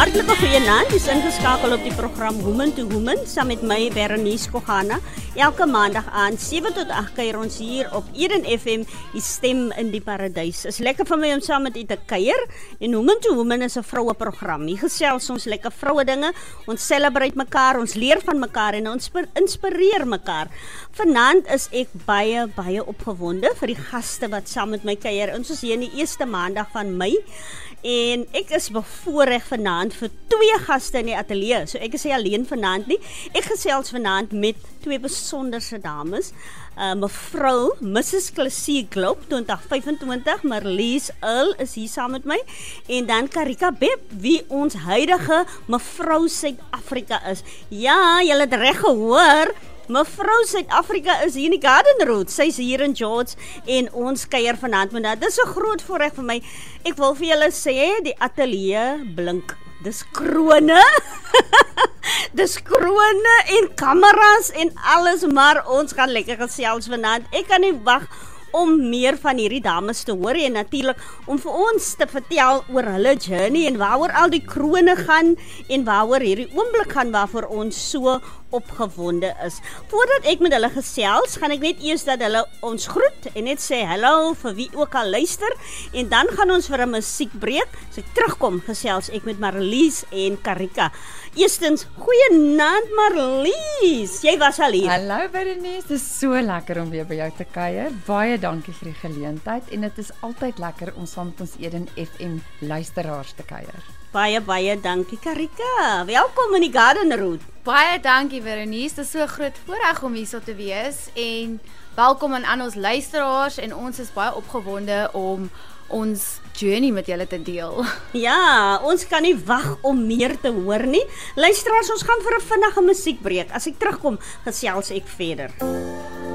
Hartlike goeienaand, dis ingeskakel op die program Woman to Woman, saam met my Berenice Kogana. Elke maandag aan 7 tot 8 kuier ons hier op Eden FM, die stem in die paradys. Is lekker vir my om saam met u te kuier. En Woman to Woman is 'n vroue program. Hier gesels ons lekker vroue dinge, ons celebrate mekaar, ons leer van mekaar en ons inspireer mekaar. Vanaand is ek baie opgewonde vir die gaste wat saam met my kuier. Ons is hier in die eerste maandag van Mei. En ek is bevoorreg vanaand vir 2 gaste in die ateljee. So ek is nie alleen vanaand nie. Ek gesels vanaand met 2 besonderse dames. Mevrou Mrs. Klasie Globe 2025, Marlies Earl is hier saam met my. En dan Karika Beb, wie ons huidige mevrou Suid-Afrika is. Ja, julle het reg gehoor. Mevrou Suid-Afrika is hier in die Garden Road. Sy is hier in George en ons kuier vanaand met haar. Dis 'n groot voorreg vir my. Ek wil vir julle sê, die ateljee blink. Dis krone. Dis krone en kameras en alles, maar ons gaan lekker gesels vanaand. Ek kan nie wag om meer van hierdie dames te hoor en natuurlik om vir ons te vertel oor hulle journey en waaroor al die krone gaan en waaroor hierdie oomblik gaan waarvoor ons so opgewonde is. Voordat ek met hulle gesels, gaan ek net eers dat hulle ons groet en net sê hallo vir wie ook al luister en dan gaan ons vir 'n musiekbreek. As ek terugkom, gesels ek met Marlies en Karika. Eerstens, goeienaand Marlies. Jy was al hier. Hallo Berenice, dit is so lekker om weer by jou te kuier. Baie dankie vir die geleentheid en dit is altyd lekker om saam met ons Eden FM luisteraars te kuier. Baie dankie Karika. Welkom in die Garden Road. Baie dankie Berenice, dit is so 'n groot voorreg om hier so te wees en welkom aan ons luisteraars en ons is baie opgewonde om ons journey met julle te deel. Ja, ons kan nie wag om meer te hoor nie. Luisteraars, ons gaan vir 'n vinnige musiekbreek. As ek terugkom, gesels ek verder.